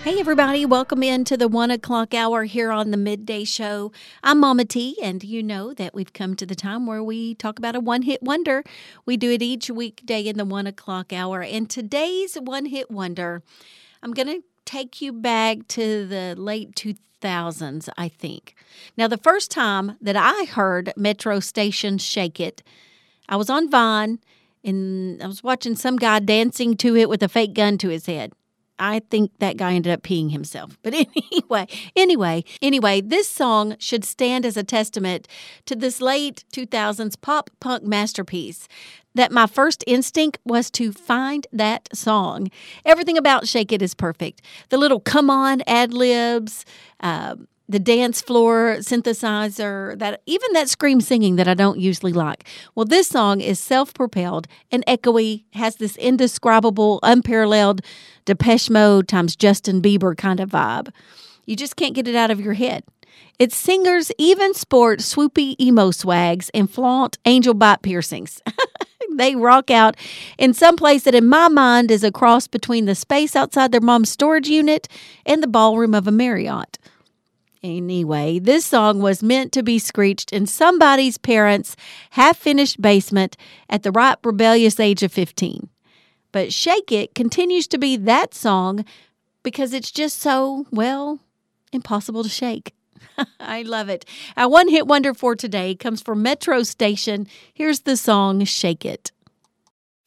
Hey, everybody. Welcome into the 1 o'clock hour here on the Midday Show. I'm Mama T, and you know that we've come to the time where we talk about a one-hit wonder. We do it each weekday in the 1 o'clock hour. And today's one-hit wonder, I'm going to take you back to the late 2000s, I think. Now, the first time that I heard Metro Station Shake It, I was on Vine, and I was watching some guy dancing to it with a fake gun to his head. I think that guy ended up peeing himself. But anyway, this song should stand as a testament to this late 2000s pop punk masterpiece that my first instinct was to find that song. Everything about Shake It is perfect. The little come on ad-libs, the dance floor synthesizer, even that scream singing that I don't usually like. Well, this song is self-propelled and echoey, has this indescribable, unparalleled Depeche Mode times Justin Bieber kind of vibe. You just can't get it out of your head. Its singers even sport swoopy emo swags and flaunt angel bite piercings. They rock out in some place that in my mind is a cross between the space outside their mom's storage unit and the ballroom of a Marriott. Anyway, this song was meant to be screeched in somebody's parents' half-finished basement at the ripe, rebellious age of 15. But Shake It continues to be that song because it's just so, well, impossible to shake. I love it. Our one-hit wonder for today comes from Metro Station. Here's the song, Shake It.